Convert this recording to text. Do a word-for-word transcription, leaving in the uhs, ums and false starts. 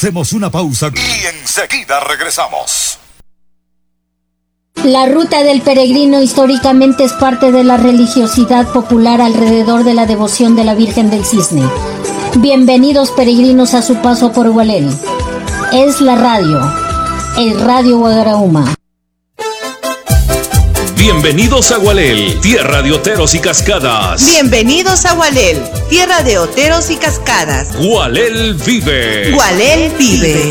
Hacemos una pausa y enseguida regresamos. La ruta del peregrino históricamente es parte de la religiosidad popular alrededor de la devoción de la Virgen del Cisne. Bienvenidos peregrinos a su paso por Gualel. Es la radio, el Radio Guagarauma. Bienvenidos a Gualel, tierra de oteros y cascadas. Bienvenidos a Gualel, tierra de oteros y cascadas. Gualel vive. Gualel vive.